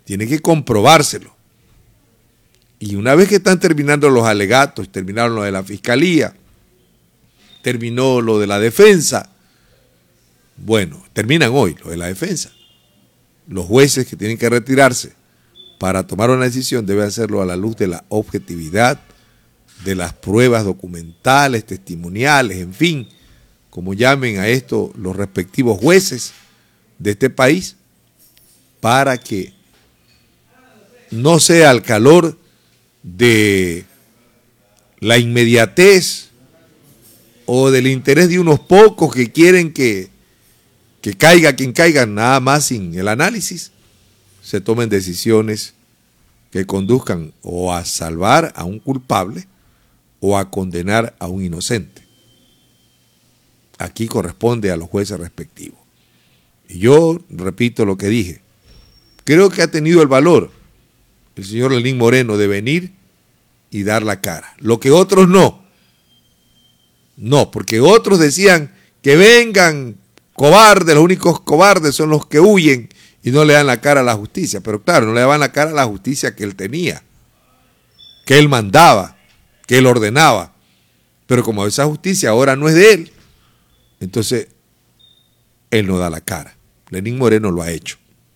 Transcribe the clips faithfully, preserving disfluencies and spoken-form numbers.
tiene que comprobárselo. Y una vez que están terminando los alegatos, terminaron lo de la fiscalía, terminó lo de la defensa, bueno, terminan hoy lo de la defensa. Los jueces que tienen que retirarse para tomar una decisión deben hacerlo a la luz de la objetividad, de las pruebas documentales, testimoniales, en fin, como llamen a esto los respectivos jueces de este país, para que no sea al calor de la inmediatez o del interés de unos pocos que quieren que, que caiga quien caiga, nada más sin el análisis, se tomen decisiones que conduzcan o a salvar a un culpable o a condenar a un inocente. Aquí corresponde a los jueces respectivos. Y yo repito lo que dije. Creo que ha tenido el valor el señor Lenín Moreno de venir y dar la cara. Lo que otros no. No, porque otros decían que vengan cobardes, los únicos cobardes son los que huyen y no le dan la cara a la justicia. Pero claro, no le daban la cara a la justicia que él tenía, que él mandaba, que él ordenaba. Pero como esa justicia ahora no es de él, entonces él no da la cara. Lenín Moreno lo ha hecho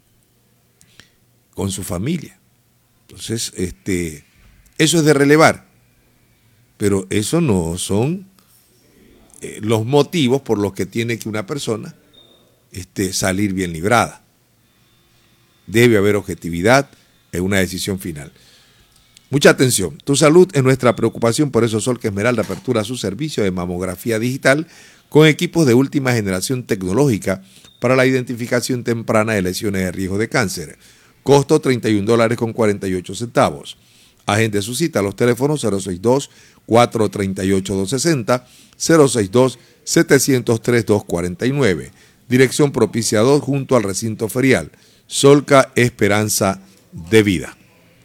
con su familia. Entonces, este, eso es de relevar, pero eso no son eh, los motivos por los que tiene que una persona este, salir bien librada. Debe haber objetividad en una decisión final. Mucha atención. Tu salud es nuestra preocupación, por eso Sol que Esmeralda apertura su servicio de mamografía digital con equipos de última generación tecnológica para la identificación temprana de lesiones de riesgo de cáncer. Costo treinta y un dólares con cuarenta y ocho centavos. Agende su cita a los teléfonos cero seis dos, cuatro tres ocho, dos seis cero, cero seis dos, siete cero tres, dos cuatro nueve. Dirección Propicia dos junto al recinto ferial. Solca Esperanza de Vida.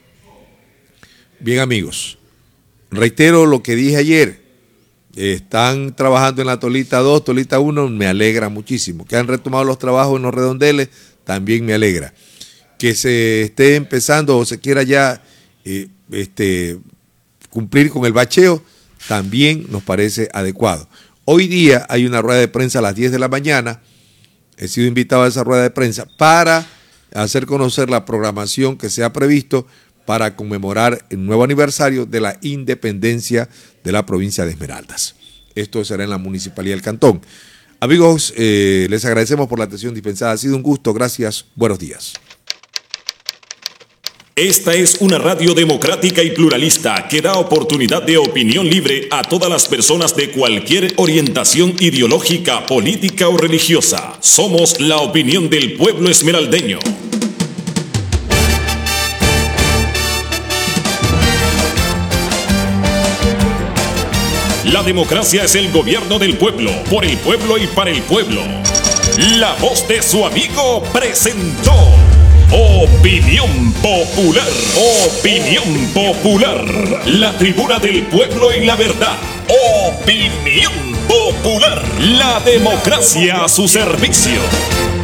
Bien, amigos, reitero lo que dije ayer. Están trabajando en la Tolita dos, Tolita uno, me alegra muchísimo. Que han retomado los trabajos en los redondeles, también me alegra. Que se esté empezando o se quiera ya eh, este, cumplir con el bacheo, también nos parece adecuado. Hoy día hay una rueda de prensa a las diez de la mañana. He sido invitado a esa rueda de prensa para hacer conocer la programación que se ha previsto para conmemorar el nuevo aniversario de la independencia de la provincia de Esmeraldas. Esto será en la Municipalidad del Cantón. Amigos, eh, les agradecemos por la atención dispensada. Ha sido un gusto. Gracias. Buenos días. Esta es una radio democrática y pluralista que da oportunidad de opinión libre a todas las personas de cualquier orientación ideológica, política o religiosa. Somos la opinión del pueblo esmeraldeño. La democracia es el gobierno del pueblo, por el pueblo y para el pueblo. La voz de su amigo presentó Opinión Popular. Opinión Popular. La tribuna del pueblo y la verdad. Opinión Popular. La democracia a su servicio.